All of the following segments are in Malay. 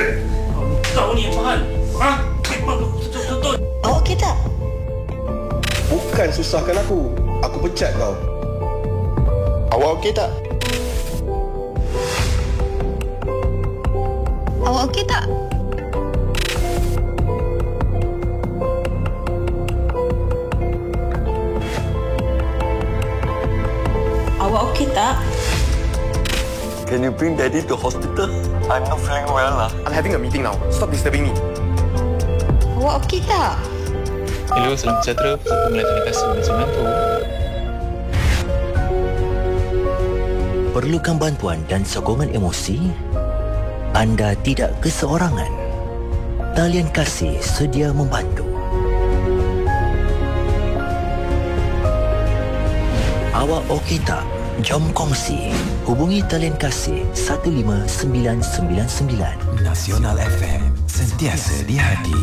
Kau ni Farhan. Ha? Betul. Awak okey tak? Bukan susahkan aku. Aku pecat kau. Awak okey tak? Awak okey tak? Awak okey tak? Can you bring daddy to hospital? I'm not feeling well lah. I'm having a meeting now. Stop disturbing me. Awak okey tak? Hello, salam sejahtera. Satu Melatifikasi Management tu. Perlukan bantuan dan sokongan emosi? Anda tidak keseorangan. Talian Kasih sedia membantu. Awak okey tak? Jom kongsi. Hubungi Talian Kasih 15999. Nasional FM, sentiasa di hati.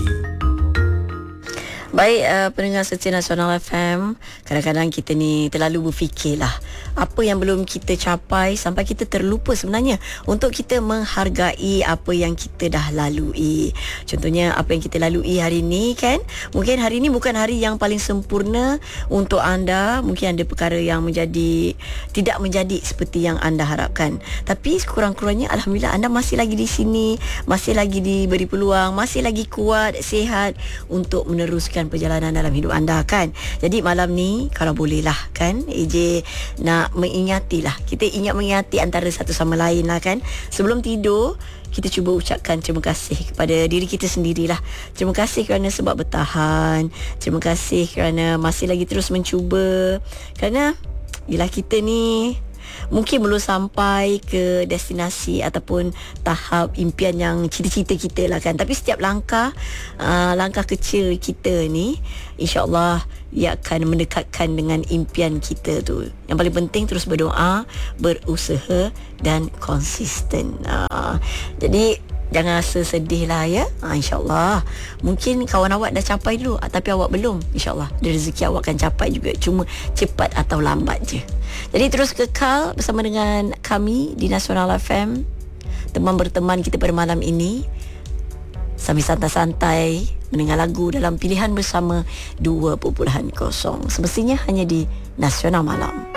Baik, pendengar setia Nasional FM, kadang-kadang kita ni terlalu berfikirlah apa yang belum kita capai sampai kita terlupa sebenarnya untuk kita menghargai apa yang kita dah lalui. Contohnya apa yang kita lalui hari ni kan, mungkin hari ni bukan hari yang paling sempurna untuk anda, mungkin ada perkara yang tidak menjadi seperti yang anda harapkan, tapi sekurang-kurangnya alhamdulillah anda masih lagi di sini, masih lagi diberi peluang, masih lagi kuat, sihat untuk meneruskan perjalanan dalam hidup anda kan. Jadi malam ni kalau boleh lah kan, AJ nak mengingatilah, kita mengingati antara satu sama lain lah kan. Sebelum tidur kita cuba ucapkan terima kasih kepada diri kita sendirilah. Terima kasih kerana sebab bertahan, terima kasih kerana masih lagi terus mencuba, kerana bila kita ni mungkin belum sampai ke destinasi ataupun tahap impian yang cita-cita kita lah kan, tapi setiap langkah kecil kita ni insya-Allah ia akan mendekatkan dengan impian kita tu. Yang paling penting terus berdoa, berusaha dan konsisten. Jadi jangan rasa sedih lah ya. InsyaAllah mungkin kawan awak dah capai dulu, tapi awak belum. InsyaAllah rezeki awak akan capai juga, cuma cepat atau lambat je. Jadi terus kekal bersama dengan kami di Nasional FM, teman berteman kita pada malam ini, sambil santai-santai mendengar lagu dalam pilihan bersama 2.0, semestinya hanya di Nasional Malam.